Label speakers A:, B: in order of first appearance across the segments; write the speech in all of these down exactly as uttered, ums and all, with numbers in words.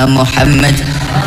A: محمد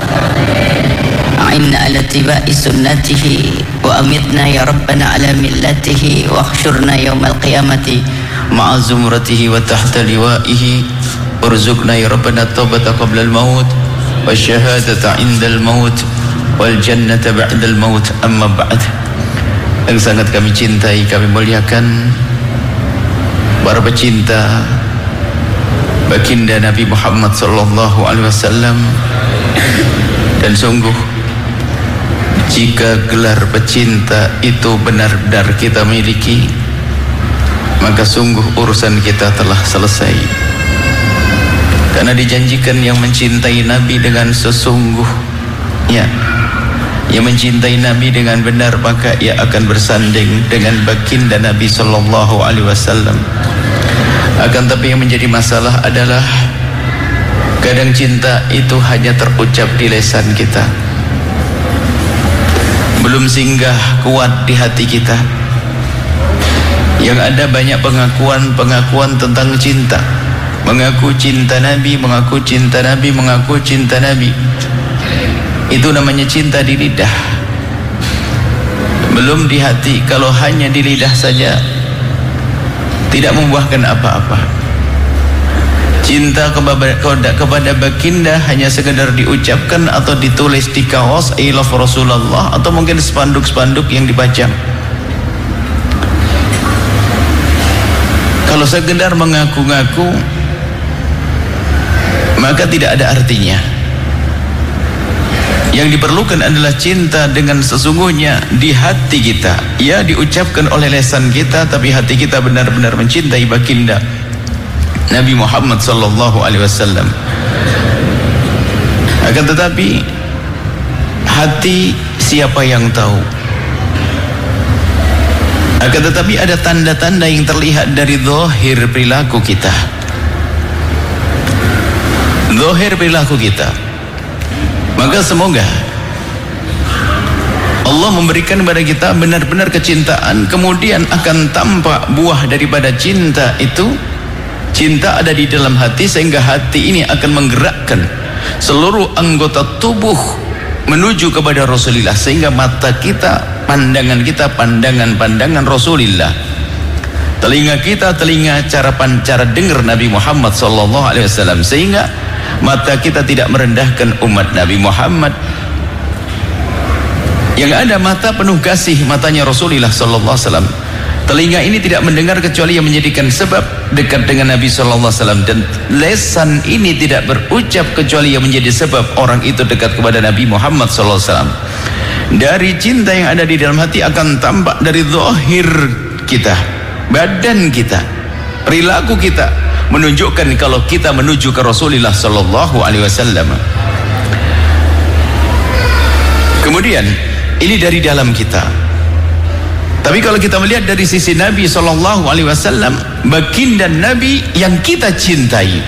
A: أعنا على اتباع سنته وأمتنا يا ربنا على ملته واحشرنا يوم القيامة مع زمرته وتحت لوائه وارزقنا يا ربنا التوبة قبل الموت والشهادة عند الموت والجنة بعد الموت. أما بعد, yang sangat kami cintai, kami muliakan para pecinta baginda Nabi Muhammad sallallahu alaihi wasallam, dan sungguh jika gelar pecinta itu benar-benar kita miliki, maka sungguh urusan kita telah selesai. Karena dijanjikan yang mencintai Nabi dengan sesungguhnya, yang mencintai Nabi dengan benar, maka ia akan bersanding dengan baginda Nabi sallallahu alaihi wasallam. Akan tapi yang menjadi masalah adalah kadang cinta itu hanya terucap di lisan kita, belum singgah kuat di hati kita. Yang ada banyak pengakuan-pengakuan tentang cinta, mengaku cinta Nabi, mengaku cinta Nabi, mengaku cinta Nabi. Itu namanya cinta di lidah, belum di hati. Kalau hanya di lidah saja, tidak membuahkan apa-apa. Cinta kepada, kepada baginda hanya sekedar diucapkan atau ditulis di kaos I love Rasulullah, atau mungkin spanduk-spanduk yang dipajang. Kalau sekedar mengaku-ngaku, maka tidak ada artinya. Yang diperlukan adalah cinta dengan sesungguhnya di hati kita. Ya, diucapkan oleh lisan kita, tapi hati kita benar-benar mencintai baginda Nabi Muhammad sallallahu alaihi wasallam. Akan tetapi hati siapa yang tahu? Akan tetapi ada tanda-tanda yang terlihat dari zahir perilaku kita. Zahir perilaku kita. Maka semoga Allah memberikan kepada kita benar-benar kecintaan, kemudian akan tampak buah daripada cinta itu. Cinta ada di dalam hati, sehingga hati ini akan menggerakkan seluruh anggota tubuh menuju kepada Rasulullah, sehingga mata kita, pandangan kita, pandangan-pandangan Rasulullah. Telinga kita, telinga cara cara dengar Nabi Muhammad sallallahu alaihi wasallam, sehingga mata kita tidak merendahkan umat Nabi Muhammad. Yang ada mata penuh kasih, matanya Rasulullah sallallahu alaihi wasallam. Telinga ini tidak mendengar kecuali yang menjadikan sebab dekat dengan Nabi sallallahu alaihi wasallam, dan lisan ini tidak berucap kecuali yang menjadi sebab orang itu dekat kepada Nabi Muhammad sallallahu alaihi wasallam. Dari cinta yang ada di dalam hati akan tampak dari zahir kita, badan kita, perilaku kita, menunjukkan kalau kita menuju ke Rasulullah sallallahu alaihi wasallam. Kemudian ini dari dalam kita. Tapi kalau kita melihat dari sisi Nabi sallallahu alaihi wasallam, baginda Nabi yang kita cintai,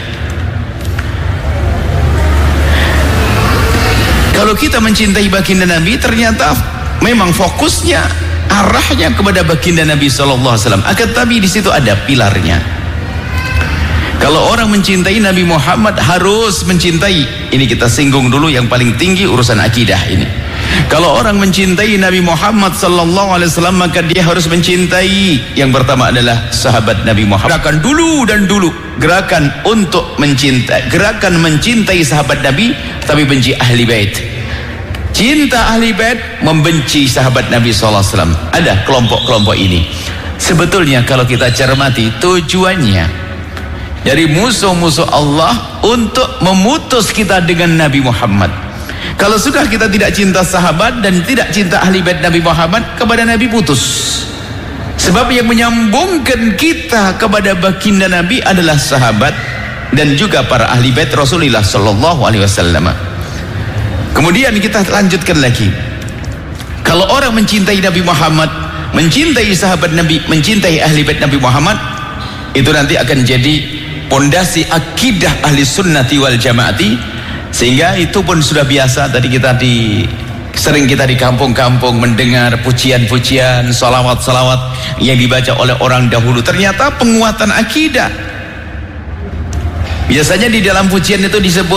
A: kalau kita mencintai baginda Nabi, ternyata memang fokusnya, arahnya kepada baginda Nabi sallallahu alaihi wasallam. Akan tapi di situ ada pilarnya. Kalau orang mencintai Nabi Muhammad harus mencintai, ini kita singgung dulu yang paling tinggi, urusan akidah ini. Kalau orang mencintai Nabi Muhammad sallallahu alaihi wasallam, maka dia harus mencintai yang pertama adalah sahabat Nabi Muhammad. Gerakan dulu dan dulu, gerakan untuk mencintai, gerakan mencintai sahabat Nabi, tapi benci ahli bait. Cinta ahli bait, membenci sahabat Nabi sallallahu alaihi wasallam. Ada kelompok-kelompok ini. Sebetulnya kalau kita cermati, tujuannya dari musuh-musuh Allah untuk memutus kita dengan Nabi Muhammad. Kalau sudah kita tidak cinta sahabat dan tidak cinta ahli bait Nabi Muhammad, kepada Nabi putus. Sebab yang menyambungkan kita kepada baginda Nabi adalah sahabat dan juga para ahli bait Rasulullah sallallahu alaihi wasallam. Kemudian kita lanjutkan lagi. Kalau orang mencintai Nabi Muhammad, mencintai sahabat Nabi, mencintai ahli bait Nabi Muhammad, itu nanti akan jadi pondasi akidah ahli sunnati wal jamaati. Sehingga itu pun sudah biasa. Tadi kita di sering kita di kampung-kampung mendengar pujian-pujian, salawat-salawat yang dibaca oleh orang dahulu. Ternyata penguatan akidah. Biasanya di dalam pujian itu disebut